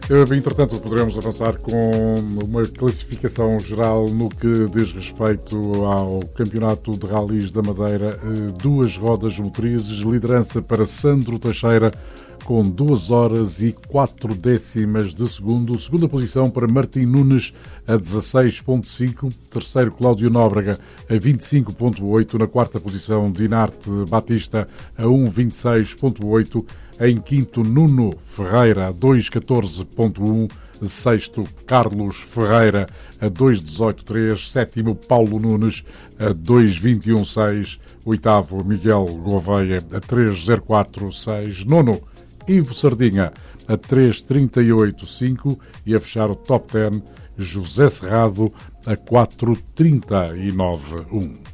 Entretanto, poderemos avançar com uma classificação geral no que diz respeito ao Campeonato de Rallys da Madeira. 2 rodas motrizes, liderança para Sandro Teixeira com 2 horas e 4 décimas de segundo. Segunda posição para Martim Nunes a 16.5. Terceiro, Cláudio Nóbrega a 25.8. Na quarta posição, Dinarte Batista a 1.26.8. Em quinto, Nuno Ferreira a 2.14.1. Sexto, Carlos Ferreira a 2.18.3. Sétimo, Paulo Nunes a 2.21.6. Oitavo, Miguel Gouveia a 3.04.6. Nono, Ivo Sardinha a 3.38.5. E a fechar o top 10, José Cerrado a 4.39.1.